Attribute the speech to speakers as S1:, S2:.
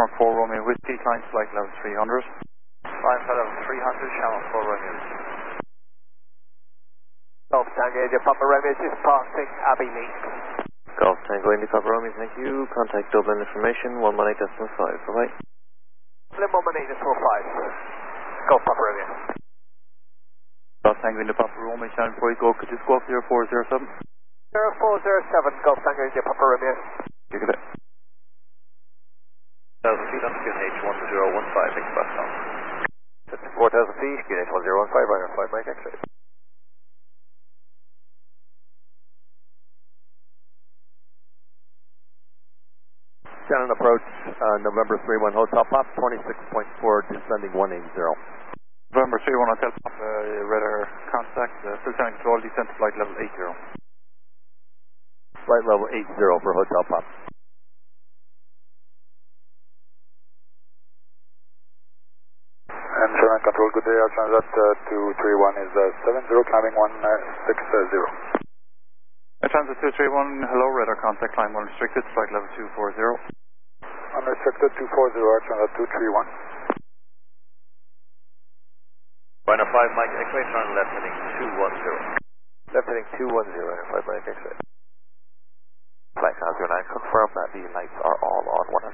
S1: Shamrock 4 Romeo Whiskey, climb flight level 300.
S2: Climb flight level 300, Shamrock 4 Romeo.
S3: Golf Tango India Papa Romeo, just passing Abbey Mead.
S4: Golf Tango India Papa Romeo, thank you. Contact Dublin information 118.5, bye-bye.
S3: Dublin 118.5. Golf Papa Romeo.
S1: Golf Tango India Papa Romeo, Shannon, before you go, could you squawk 0407?
S3: 0407, Golf Tango India Papa Romeo.
S1: You get it.
S2: 4,000 feet on QNH 1015, express now.
S3: 4,000 feet, QNH 1015, runner 5 Mike X-ray.
S5: Shannon approach, November 31 Hotel Pop, 26.4, descending 180.
S1: November 31 Hotel Pop, radar contact, Lieutenant Control, descent to flight level 80.
S5: Flight level 80 for Hotel Pop.
S6: And Shannon Control, good day, Air Transat 231 is 70, climbing 160.
S1: Air Transat 231, hello, radar contact, climb unrestricted, flight level 240.
S6: Unrestricted 240, Air Transat 231.
S2: Runner 5 Mike X-ray, turn left heading 210.
S3: Left heading 210, runner 5 Mike X-ray.
S4: Flight 909, confirm that the lights are all on 100.